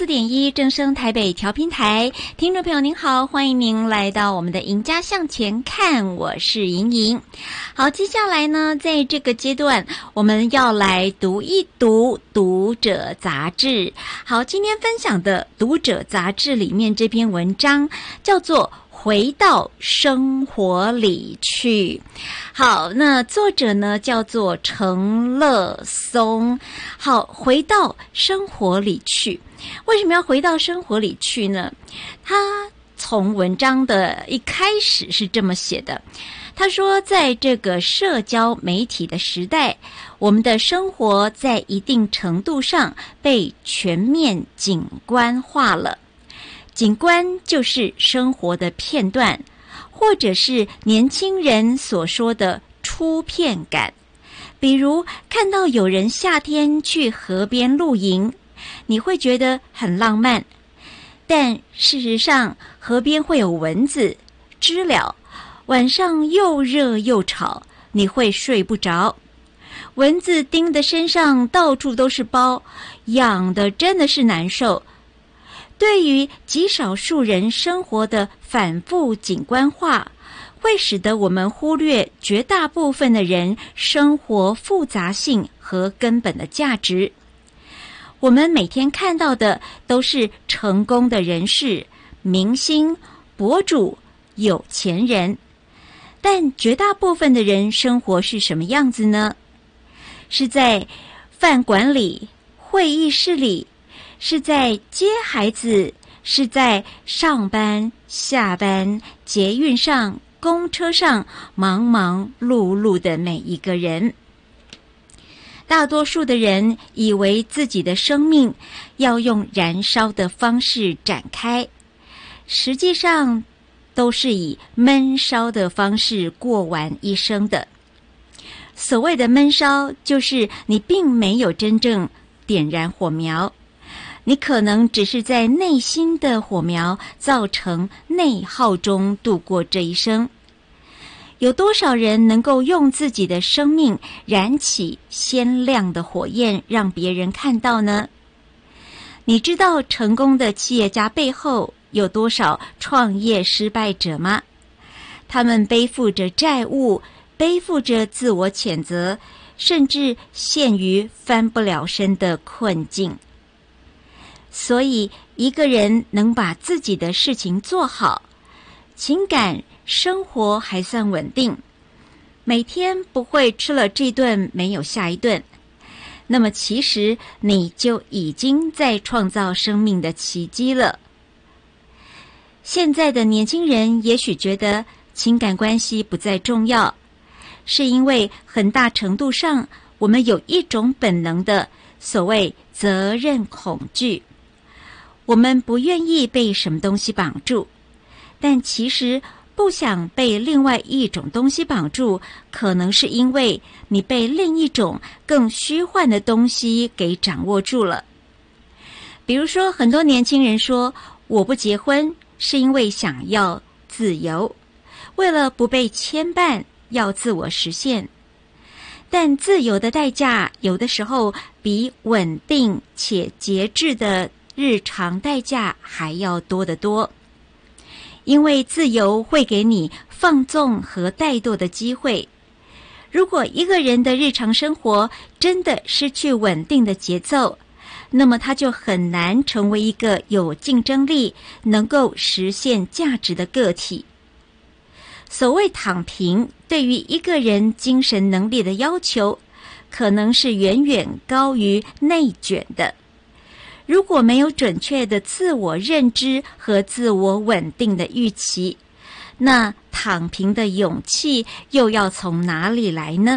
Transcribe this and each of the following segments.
104.1正声台北调频台，听众朋友您好，欢迎您来到我们的赢家向前看，我是莹莹。好，接下来呢，在这个阶段，我们要来读一读读者杂志。好，今天分享的读者杂志里面这篇文章叫做回到生活里去。好，那作者呢叫做程乐松。好，回到生活里去。为什么要回到生活里去呢？他从文章的一开始是这么写的，他说在这个社交媒体的时代，我们的生活在一定程度上被全面景观化了。景观就是生活的片段，或者是年轻人所说的初片感。比如看到有人夏天去河边露营，你会觉得很浪漫，但事实上河边会有蚊子、知了，晚上又热又吵，你会睡不着。蚊子叮的身上到处都是包，痒的真的是难受。对于极少数人生活的反复景观化，会使得我们忽略绝大部分的人生活复杂性和根本的价值。我们每天看到的都是成功的人士、明星、博主、有钱人，但绝大部分的人生活是什么样子呢？是在饭馆里、会议室里，是在接孩子，是在上班、下班、捷运上、公车上，忙忙碌碌的每一个人。大多数的人以为自己的生命要用燃烧的方式展开，实际上都是以闷烧的方式过完一生的。所谓的闷烧，就是你并没有真正点燃火苗，你可能只是在内心的火苗造成内耗中度过这一生。有多少人能够用自己的生命燃起鲜亮的火焰，让别人看到呢？你知道成功的企业家背后有多少创业失败者吗？他们背负着债务，背负着自我谴责，甚至陷于翻不了身的困境。所以一个人能把自己的事情做好，情感生活还算稳定，每天不会吃了这顿没有下一顿，那么其实你就已经在创造生命的奇迹了。现在的年轻人也许觉得情感关系不再重要，是因为很大程度上我们有一种本能的所谓责任恐惧，我们不愿意被什么东西绑住，但其实不想被另外一种东西绑住，可能是因为你被另一种更虚幻的东西给掌握住了。比如说，很多年轻人说我不结婚是因为想要自由，为了不被牵绊，要自我实现。但自由的代价有的时候比稳定且节制的日常代价还要多得多。因为自由会给你放纵和怠惰的机会。如果一个人的日常生活真的失去稳定的节奏，那么他就很难成为一个有竞争力、能够实现价值的个体。所谓躺平，对于一个人精神能力的要求，可能是远远高于内卷的。如果没有准确的自我认知和自我稳定的预期，那躺平的勇气又要从哪里来呢？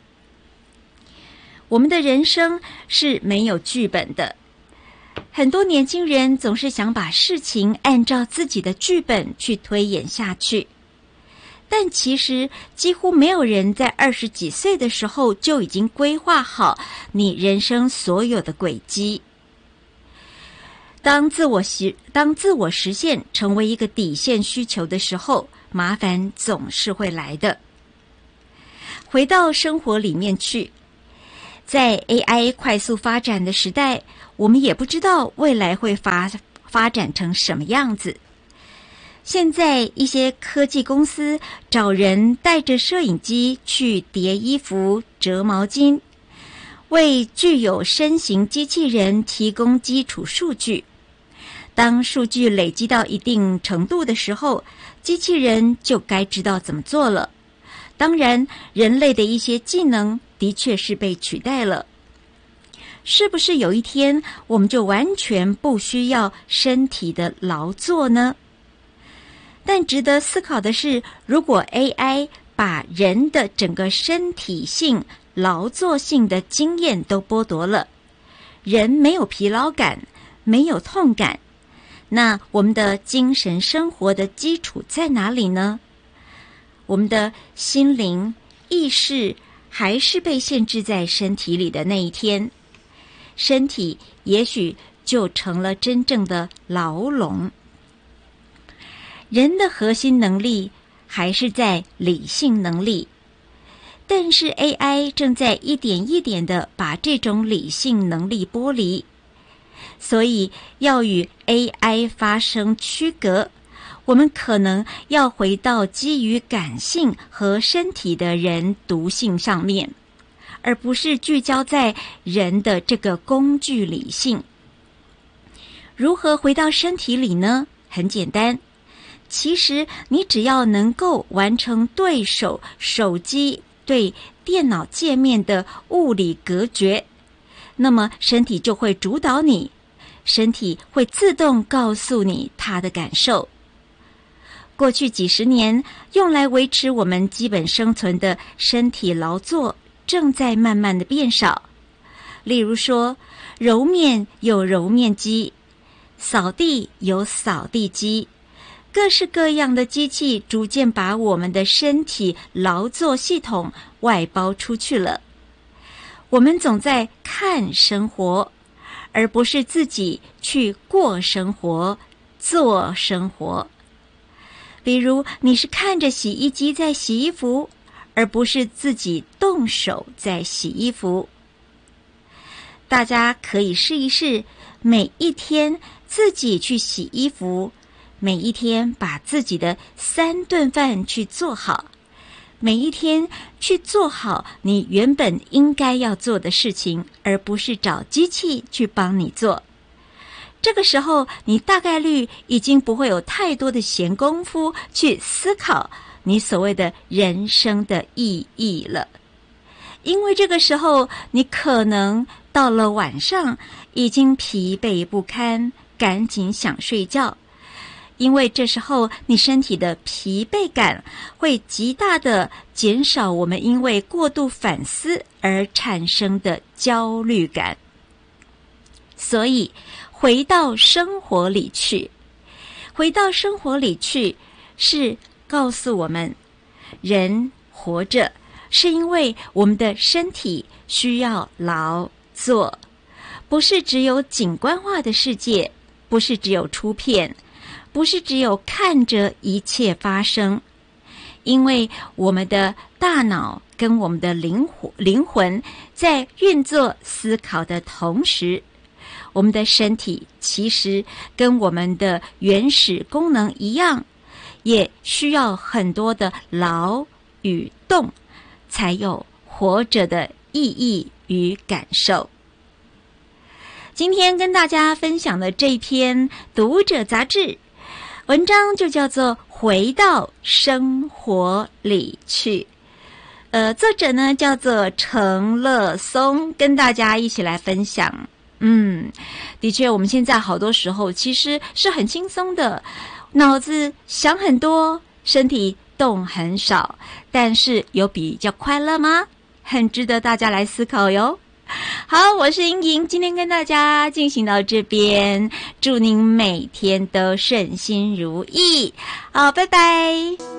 我们的人生是没有剧本的，很多年轻人总是想把事情按照自己的剧本去推演下去，但其实几乎没有人在20几岁的时候就已经规划好你人生所有的轨迹。当自我实现成为一个底线需求的时候，麻烦总是会来的。回到生活里面去， 在 AI 快速发展的时代，我们也不知道未来会发展成什么样子。现在一些科技公司找人带着摄影机去叠衣服、折毛巾，为具有身形机器人提供基础数据。当数据累积到一定程度的时候，机器人就该知道怎么做了。当然，人类的一些技能的确是被取代了。是不是有一天我们就完全不需要身体的劳作呢？但值得思考的是，如果 AI 把人的整个身体性、劳作性的经验都剥夺了，人没有疲劳感，没有痛感，那我们的精神生活的基础在哪里呢？我们的心灵、意识还是被限制在身体里的那一天，身体也许就成了真正的牢笼。人的核心能力还是在理性能力，但是 AI 正在一点一点地把这种理性能力剥离，所以要与 AI 发生区隔，我们可能要回到基于感性和身体的人独性上面，而不是聚焦在人的这个工具理性。如何回到身体里呢？很简单，其实你只要能够完成对手机对电脑界面的物理隔绝，那么身体就会主导你，身体会自动告诉你它的感受。过去几十年用来维持我们基本生存的身体劳作正在慢慢的变少。例如说，揉面有揉面机，扫地有扫地机，各式各样的机器逐渐把我们的身体劳作系统外包出去了。我们总在看生活，而不是自己去过生活、做生活。比如，你是看着洗衣机在洗衣服，而不是自己动手在洗衣服。大家可以试一试，每一天自己去洗衣服，每一天把自己的3顿饭去做好，每一天去做好你原本应该要做的事情，而不是找机器去帮你做。这个时候，你大概率已经不会有太多的闲工夫去思考你所谓的人生的意义了。因为这个时候，你可能到了晚上已经疲惫不堪，赶紧想睡觉。因为这时候你身体的疲惫感会极大的减少我们因为过度反思而产生的焦虑感。所以回到生活里去，是告诉我们，人活着是因为我们的身体需要劳作，不是只有景观化的世界，不是只有出片，不是只有看着一切发生。因为我们的大脑跟我们的灵魂在运作思考的同时，我们的身体其实跟我们的原始功能一样，也需要很多的劳与动，才有活着的意义与感受。今天跟大家分享的这篇《读者》杂志文章就叫做《回到生活里去》，作者呢叫做程乐松，跟大家一起来分享。的确，我们现在好多时候其实是很轻松的，脑子想很多，身体动很少，但是有比较快乐吗？很值得大家来思考哟。好，我是莹莹，今天跟大家进行到这边，祝您每天都顺心如意。好，拜拜。